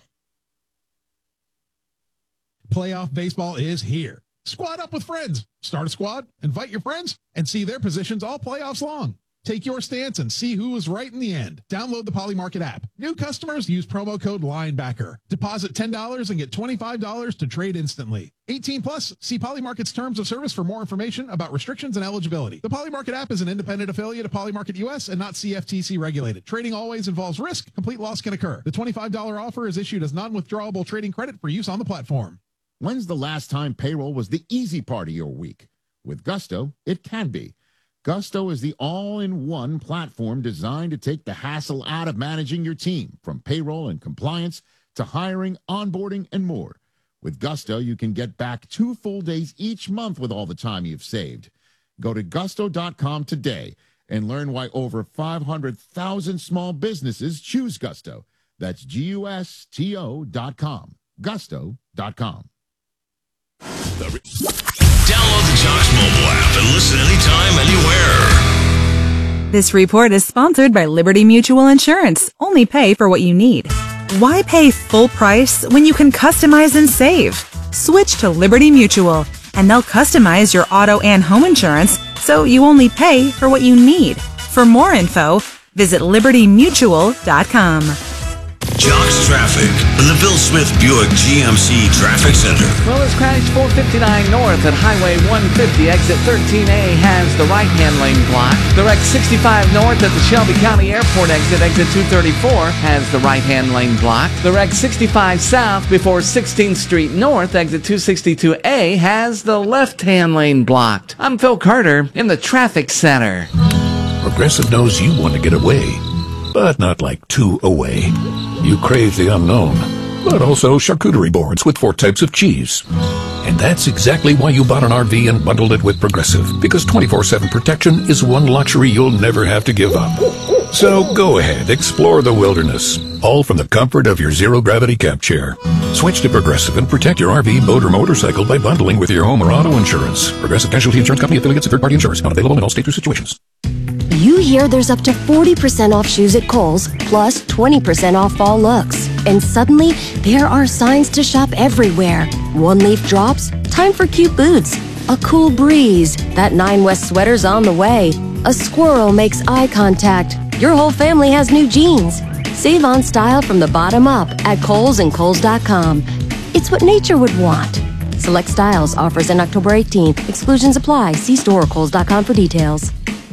Playoff baseball is here. Squad up with friends. Start a squad, invite your friends, and see their positions all playoffs long. Take your stance and see who was right in the end. Download the Polymarket app. New customers use promo code LINEBACKER. Deposit $10 and get $25 to trade instantly. 18 plus. See Polymarket's terms of service for more information about restrictions and eligibility. The Polymarket app is an independent affiliate of Polymarket US and not CFTC regulated. Trading always involves risk. Complete loss can occur. The $25 offer is issued as non-withdrawable trading credit for use on the platform. When's the last time payroll was the easy part of your week? With Gusto, it can be. Gusto is the all-in-one platform designed to take the hassle out of managing your team, from payroll and compliance to hiring, onboarding, and more. With Gusto, you can get back 2 full days each month with all the time you've saved. Go to gusto.com today and learn why over 500,000 small businesses choose Gusto. That's GUSTO.com. Gusto.com. Download the Jocks mobile app and listen anytime, anywhere. This report is sponsored by Liberty Mutual Insurance. Only pay for what you need. Why pay full price when you can customize and save? Switch to Liberty Mutual, and they'll customize your auto and home insurance so you only pay for what you need. For more info, visit libertymutual.com. Jocks traffic in the Bill Smith Buick GMC Traffic Center. Well, this crash 459 north at Highway 150, exit 13A, has the right-hand lane blocked. The wreck 65 north at the Shelby County Airport exit 234, has the right-hand lane blocked. The wreck 65 south before 16th Street north, exit 262A, has the left-hand lane blocked. I'm Phil Carter in the Traffic Center. Progressive knows you want to get away, but not like 2 away. You crave the unknown, but also charcuterie boards with 4 types of cheese. And that's exactly why you bought an RV and bundled it with Progressive, because 24/7 protection is one luxury you'll never have to give up. So go ahead, explore the wilderness, all from the comfort of your zero-gravity camp chair. Switch to Progressive and protect your RV, boat, or motorcycle by bundling with your home or auto insurance. Progressive Casualty Insurance Company affiliates and third-party insurers. Not available in all states or situations. You hear there's up to 40% off shoes at Kohl's, plus 20% off fall looks. And suddenly, there are signs to shop everywhere. One leaf drops, time for cute boots. A cool breeze, that 9 West sweater's on the way. A squirrel makes eye contact. Your whole family has new jeans. Save on style from the bottom up at Kohl's and Kohl's.com. It's what nature would want. Select styles, offers in October 18th. Exclusions apply. See store or Kohl's.com for details.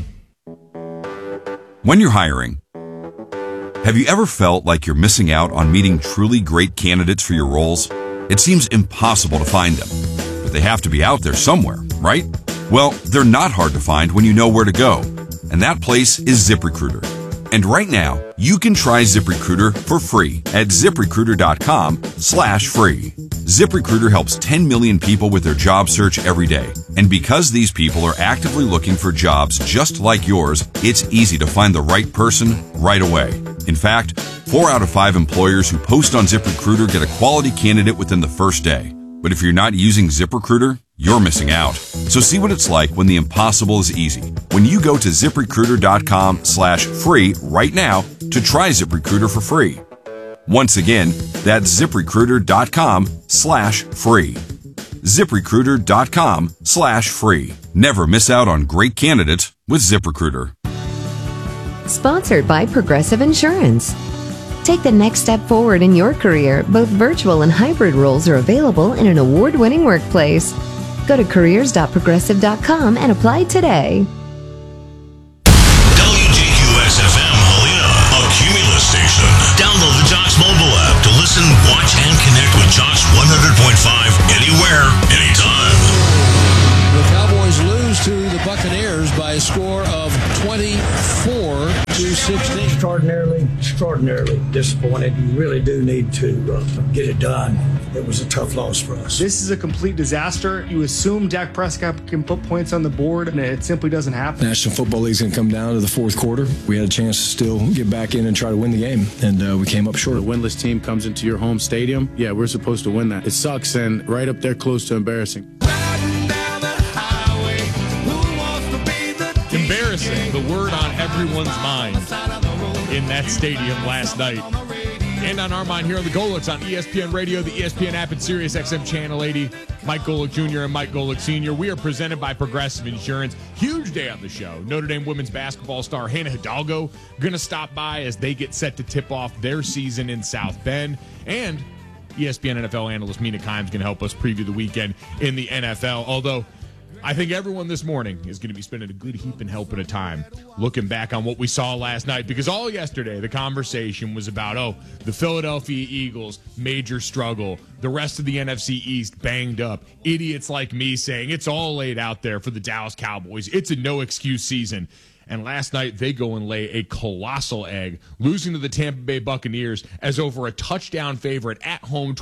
When you're hiring, have you ever felt like you're missing out on meeting truly great candidates for your roles? It seems impossible to find them, but they have to be out there somewhere, right? Well, they're not hard to find when you know where to go, and that place is ZipRecruiter. And right now, you can try ZipRecruiter for free at ZipRecruiter.com/free. ZipRecruiter helps 10 million people with their job search every day. And because these people are actively looking for jobs just like yours, it's easy to find the right person right away. In fact, 4 out of 5 employers who post on ZipRecruiter get a quality candidate within the first day. But if you're not using ZipRecruiter, you're missing out. So see what it's like when the impossible is easy. When you go to ZipRecruiter.com/free right now to try ZipRecruiter for free. Once again, that's ZipRecruiter.com/free. ZipRecruiter.com/free. Never miss out on great candidates with ZipRecruiter. Sponsored by Progressive Insurance. Take the next step forward in your career. Both virtual and hybrid roles are available in an award-winning workplace. Go to careers.progressive.com and apply today. WGQS-FM Helena, a Cumulus station. Download the Jocks mobile app to listen, watch, and connect with Jocks 100.5 anywhere, anytime. The Cowboys lose to the Buccaneers by a score of 24-16. Extraordinarily disappointed. You really do need to get it done. It was a tough loss for us. This is a complete disaster. You assume Dak Prescott can put points on the board, and it simply doesn't happen. National Football League's going to come down to the fourth quarter. We had a chance to still get back in and try to win the game, and we came up short. The winless team comes into your home stadium. Yeah, we're supposed to win that. It sucks, and right up there close to embarrassing. Embarrassing, the word on everyone's mind in that stadium last night. And on our mind here on the Golics on ESPN Radio, the ESPN app, and Sirius XM Channel 80. Mike Golic Jr. and Mike Golic Sr. We are presented by Progressive Insurance. Huge day on the show. Notre Dame women's basketball star Hannah Hidalgo going to stop by as they get set to tip off their season in South Bend. And ESPN NFL analyst Mina Kimes going to help us preview the weekend in the NFL. Although I think everyone this morning is going to be spending a good heap and help at a time looking back on what we saw last night, because all yesterday the conversation was about, the Philadelphia Eagles, major struggle, the rest of the NFC East banged up, idiots like me saying it's all laid out there for the Dallas Cowboys. It's a no-excuse season. And last night, they go and lay a colossal egg, losing to the Tampa Bay Buccaneers as over a touchdown favorite at home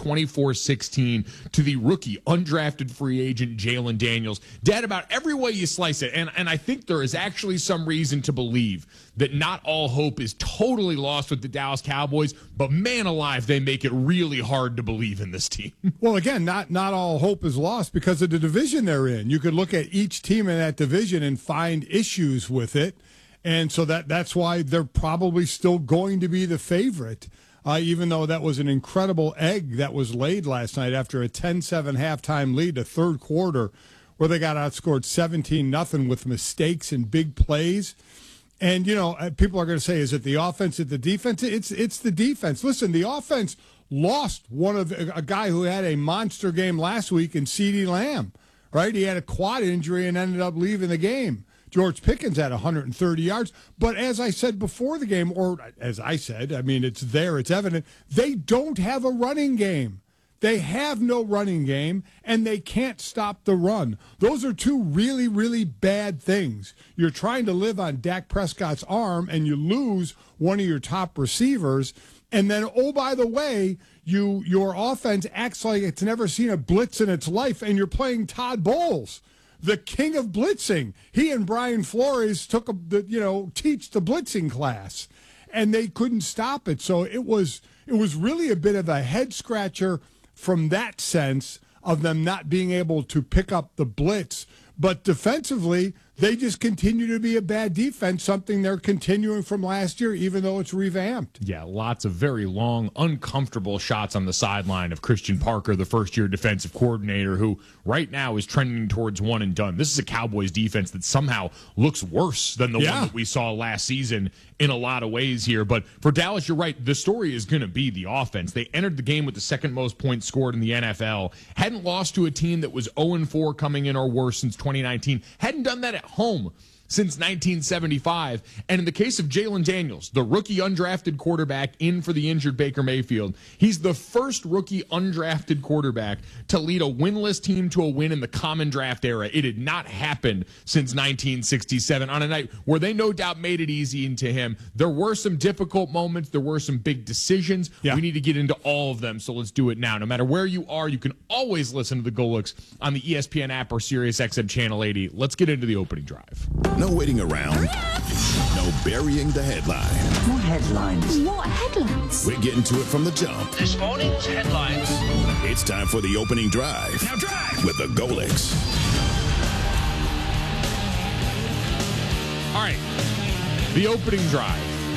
24-16 to the rookie undrafted free agent Jalen Daniels. Dad, about every way you slice it, and I think there is actually some reason to believe that not all hope is totally lost with the Dallas Cowboys, but man alive, they make it really hard to believe in this team. Well, again, not all hope is lost because of the division they're in. You could look at each team in that division and find issues with it. And so that's why they're probably still going to be the favorite, even though that was an incredible egg that was laid last night after a 10-7 halftime lead, the third quarter, where they got outscored 17-0 with mistakes and big plays. And, people are going to say, is it the offense, is it the defense? It's the defense. Listen, the offense lost a guy who had a monster game last week in CeeDee Lamb, right? He had a quad injury and ended up leaving the game. George Pickens had 130 yards. But as I said before the game, or as I said, it's there, it's evident, they don't have a running game. They have no running game, and they can't stop the run. Those are two really, really bad things. You're trying to live on Dak Prescott's arm, and you lose one of your top receivers. And then, by the way, your offense acts like it's never seen a blitz in its life, and you're playing Todd Bowles, the king of blitzing. He and Brian Flores teach the blitzing class, and they couldn't stop it. So it was really a bit of a head scratcher from that sense of them not being able to pick up the blitz. But defensively, they just continue to be a bad defense, something they're continuing from last year, even though it's revamped. Yeah, lots of very long, uncomfortable shots on the sideline of Christian Parker, the first-year defensive coordinator, who right now is trending towards one and done. This is a Cowboys defense that somehow looks worse than the one that we saw last season in a lot of ways here. But for Dallas, you're right. The story is going to be the offense. They entered the game with the second most points scored in the NFL. Hadn't lost to a team that was 0-4 coming in or worse since 2019. Hadn't done that at home since 1975. And in the case of Jalen Daniels, the rookie undrafted quarterback in for the injured Baker Mayfield, he's the first rookie undrafted quarterback to lead a winless team to a win in the common draft era. It had not happened since 1967 on a night where they no doubt made it easy into him. There were some difficult moments. There were some big decisions. Yeah. We need to get into all of them, so let's do it now. No matter where you are, you can always listen to the Golics on the ESPN app or Sirius XM Channel 80. Let's get into the opening drive. No waiting around. No burying the headline. More headlines. What headlines? We're getting to it from the jump. This morning's headlines. It's time for the opening drive. Now drive! With the Golix. All right, the opening drive.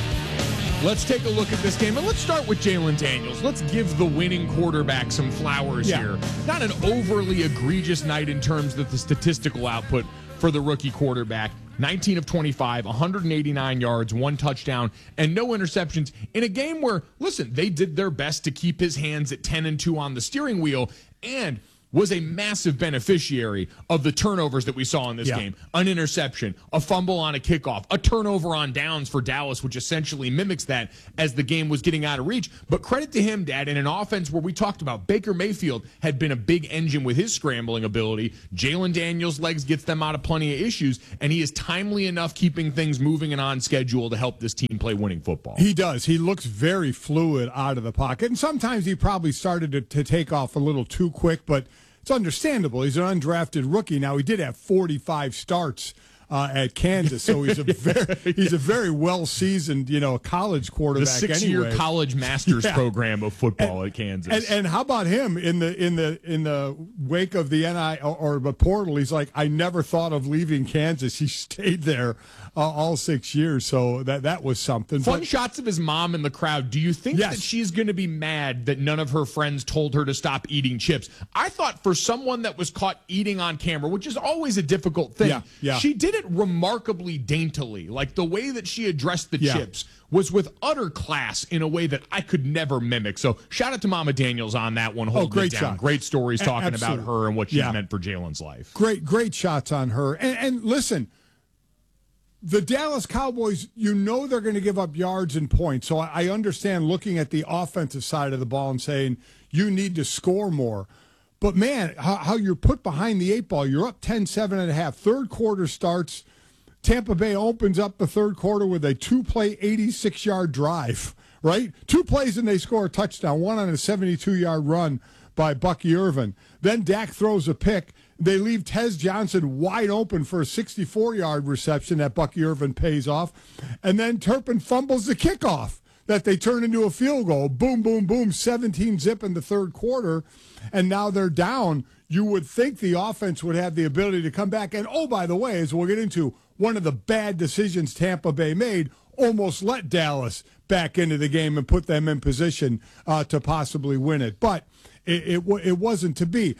Let's take a look at this game, and let's start with Jalen Daniels. Let's give the winning quarterback some flowers here. Not an overly egregious night in terms of the statistical output for the rookie quarterback. 19 of 25, 189 yards, 1 touchdown, and no interceptions in a game where, listen, they did their best to keep his hands at 10-2 on the steering wheel, and was a massive beneficiary of the turnovers that we saw in this game. An interception, a fumble on a kickoff, a turnover on downs for Dallas, which essentially mimics that as the game was getting out of reach. But credit to him, Dad, in an offense where we talked about Baker Mayfield had been a big engine with his scrambling ability. Jalen Daniels' legs gets them out of plenty of issues, and he is timely enough keeping things moving and on schedule to help this team play winning football. He does. He looks very fluid out of the pocket, and sometimes he probably started to take off a little too quick, but it's understandable. He's an undrafted rookie. Now, he did have 45 starts at Kansas, so he's a very well seasoned, college quarterback. The 6-year college master's program of football at Kansas. And how about him in the wake of the NIL or the portal? He's like, I never thought of leaving Kansas. He stayed there all 6 years, so that was something. Fun shots of his mom in the crowd. Do you think that she's going to be mad that none of her friends told her to stop eating chips? I thought for someone that was caught eating on camera, which is always a difficult thing, she did it remarkably daintily. Like the way that she addressed the chips was with utter class in a way that I could never mimic. So shout out to Mama Daniels on that one. Great shot. Great stories talking Absolutely. about her and what she's meant for Jalen's life. Great shots on her. And listen, the Dallas Cowboys, they're going to give up yards and points. So I understand looking at the offensive side of the ball and saying you need to score more. But, man, how you're put behind the 8 ball. You're up 10-7.5. Third quarter starts. Tampa Bay opens up the third quarter with a 2-play, 86-yard drive, right? 2 plays and they score a touchdown, one on a 72-yard run by Bucky Irvin. Then Dak throws a pick. They leave Tez Johnson wide open for a 64-yard reception that Bucky Irvin pays off. And then Turpin fumbles the kickoff that they turn into a field goal. Boom, boom, boom, 17-zip in the third quarter. And now they're down. You would think the offense would have the ability to come back. And, oh, by the way, as we'll get into, one of the bad decisions Tampa Bay made, almost let Dallas back into the game and put them in position to possibly win it. But it wasn't to be.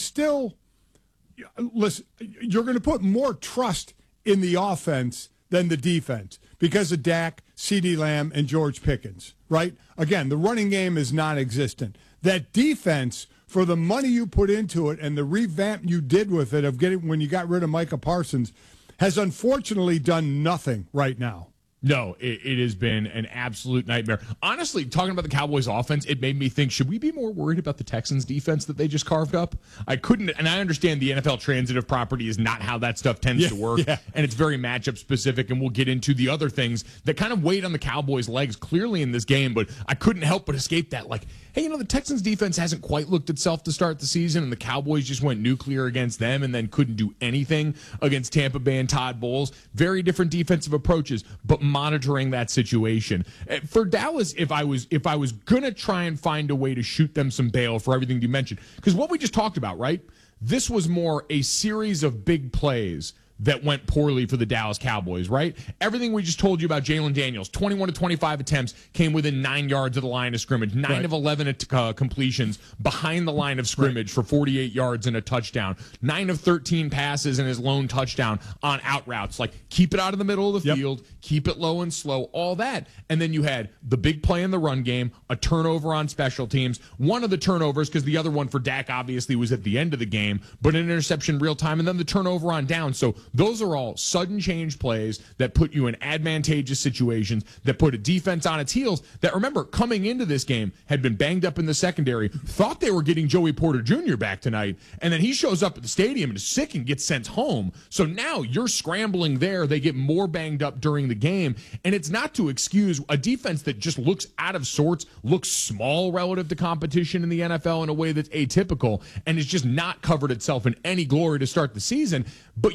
Listen, you're going to put more trust in the offense than the defense because of Dak, CeeDee Lamb, and George Pickens, right? Again, the running game is non-existent. That defense, for the money you put into it and the revamp you did with it when you got rid of Micah Parsons, has unfortunately done nothing right now. No, it has been an absolute nightmare. Honestly, talking about the Cowboys offense, it made me think, should we be more worried about the Texans defense that they just carved up? I couldn't, and I understand the NFL transitive property is not how that stuff tends to work, and it's very matchup specific, and we'll get into the other things that kind of weighed on the Cowboys' legs clearly in this game, but I couldn't help but escape that. Like, hey, the Texans defense hasn't quite looked itself to start the season, and the Cowboys just went nuclear against them and then couldn't do anything against Tampa Bay and Todd Bowles. Very different defensive approaches, but monitoring that situation. For Dallas, if I was going to try and find a way to shoot them some bail for everything you mentioned, because what we just talked about, right? This was more a series of big plays that went poorly for the Dallas Cowboys, right? Everything we just told you about Jalen Daniels, 21 to 25 attempts, came within 9 yards of the line of scrimmage, 9 of 11 completions behind the line of scrimmage for 48 yards and a touchdown, 9 of 13 passes and his lone touchdown on out routes. Like, keep it out of the middle of the field, keep it low and slow, all that. And then you had the big play in the run game, a turnover on special teams, one of the turnovers, because the other one for Dak obviously was at the end of the game, but an interception real time, and then the turnover on down. So those are all sudden change plays that put you in advantageous situations, that put a defense on its heels that, remember, coming into this game had been banged up in the secondary, thought they were getting Joey Porter Jr. back tonight, and then he shows up at the stadium and is sick and gets sent home. So now you're scrambling there. They get more banged up during the game, and it's not to excuse a defense that just looks out of sorts, looks small relative to competition in the NFL in a way that's atypical, and has just not covered itself in any glory to start the season. But you combine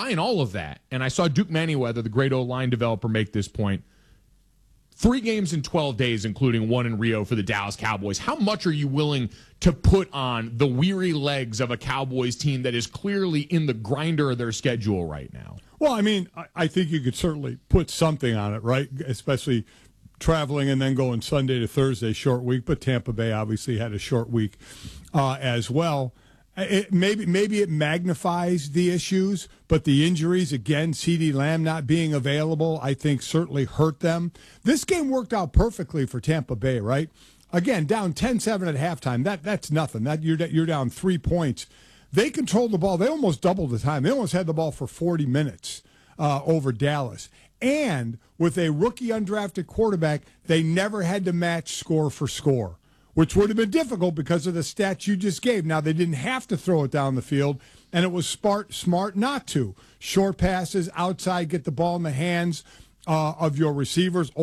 buying all of that. And I saw Duke Manyweather, the great O-line developer, make this point. 3 games in 12 days, including one in Rio for the Dallas Cowboys. How much are you willing to put on the weary legs of a Cowboys team that is clearly in the grinder of their schedule right now? Well, I mean, I think you could certainly put something on it, right? Especially traveling and then going Sunday to Thursday, short week. But Tampa Bay obviously had a short week as well. Maybe it magnifies the issues, but the injuries, again, CeeDee Lamb not being available, I think certainly hurt them. This game worked out perfectly for Tampa Bay, right? Again, down 10-7 at halftime. That's nothing. You're down 3 points. They controlled the ball. They almost doubled the time. They almost had the ball for 40 minutes over Dallas. And with a rookie undrafted quarterback, they never had to match score for score, which would have been difficult because of the stats you just gave. Now, they didn't have to throw it down the field, and it was smart not to. Short passes, outside, get the ball in the hands of your receivers.